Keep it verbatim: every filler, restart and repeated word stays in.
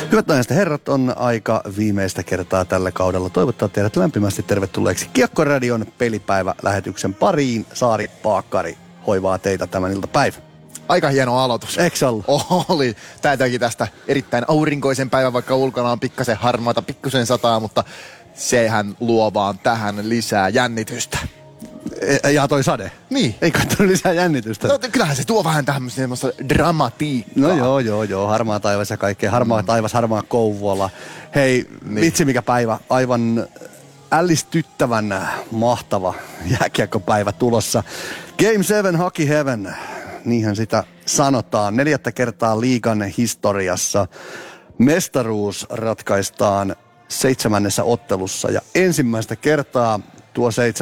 Hyvät naiset ja herrat, on aika viimeistä kertaa tällä kaudella toivottaa teidät lämpimästi tervetulleeksi Kiekko-radion pelipäivä-lähetyksen pariin. Saari Paakkari hoivaa teitä tämän iltapäivän. Aika hieno aloitus. Eikö ollut? Oli. Tää teki tästä erittäin aurinkoisen päivän, vaikka ulkona on pikkasen harmaata, pikkusen sataa, mutta sehän luo vaan tähän lisää jännitystä. Ja toi sade. Niin. Eikö toi lisää jännitystä? No, kyllähän se tuo vähän tämmöistä semmoista dramatiikkaa. No joo, joo, joo. Harmaa taivas ja kaikkea. Harmaa mm. taivas, harmaa Kouvola. Hei, niin. Vitsi mikä päivä. Aivan ällistyttävän mahtava jääkiekkopäivä tulossa. Game seven Hockey Heaven. Niinhän sitä sanotaan. Neljättä kertaa liigan historiassa mestaruus ratkaistaan seitsemännessä ottelussa. Ja ensimmäistä kertaa tuo seitsemän